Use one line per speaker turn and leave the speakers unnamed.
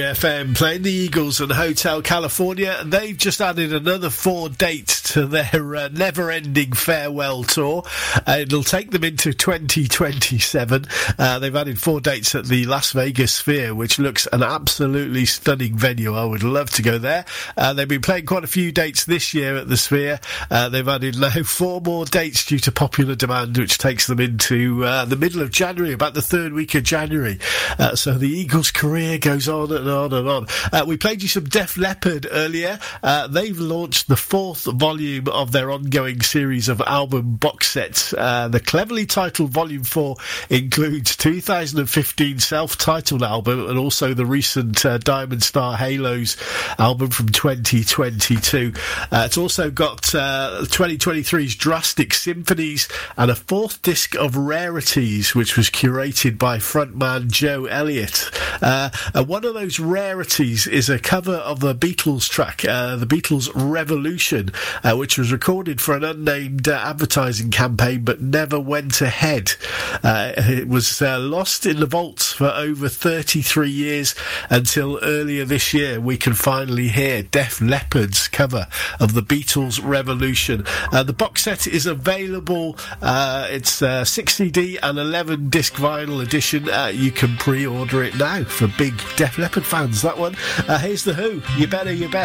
FM playing the Eagles and Hotel California, and they've just added another 4 dates to their never-ending farewell tour. It'll take them into 2027. They've added 4 dates at the Las Vegas Sphere, which looks an absolutely stunning venue. I would love to go there. They've been playing quite a few dates this year at the Sphere. They've added now 4 more dates due to popular demand, which takes them into the middle of January, about the 3rd week of January. So the Eagles' career goes on and on and on. We played you some Def Leppard earlier. They've launched the 4th volume of their ongoing series of album box sets. The cleverly titled Volume 4 includes 2015 self-titled album and also the recent Diamond Star Halos album from 2022. It's also got 2023's Drastic Symphonies and a 4th disc of Rarities, which was curated by frontman Joe Elliott. One of those rarities is a cover of the Beatles track, the Beatles Revolution, which was recorded for an unnamed advertising campaign but never went ahead. It was lost in the vaults for over 33 years until earlier this year we can finally hear Def Leppard's cover of the Beatles Revolution. The box set is available. It's 6 CD and 11 disc vinyl edition. You can pre-order it now for big Def Leppard fans, that one. Here's The Who, You Better, You Better.